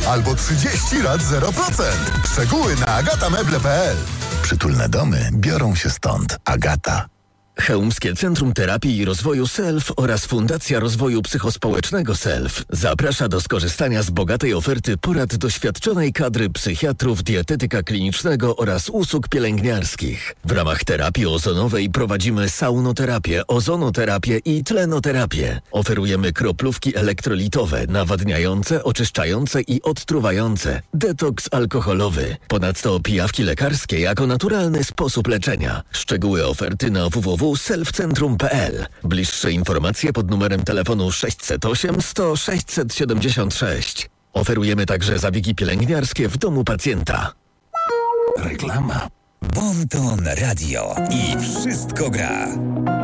albo 30 lat 0%. Szczegóły na agatameble.pl. Przytulne domy biorą się stąd. Agata. Chełmskie Centrum Terapii i Rozwoju SELF oraz Fundacja Rozwoju Psychospołecznego SELF zaprasza do skorzystania z bogatej oferty porad doświadczonej kadry psychiatrów, dietetyka klinicznego oraz usług pielęgniarskich. W ramach terapii ozonowej prowadzimy saunoterapię, ozonoterapię i tlenoterapię. Oferujemy kroplówki elektrolitowe, nawadniające, oczyszczające i odtruwające, detoks alkoholowy. Ponadto pijawki lekarskie jako naturalny sposób leczenia. Szczegóły oferty na www.selfcentrum.pl. Bliższe informacje pod numerem telefonu 608 100 676. Oferujemy także zabiegi pielęgniarskie w domu pacjenta. Reklama. Bon Ton Radio i wszystko gra.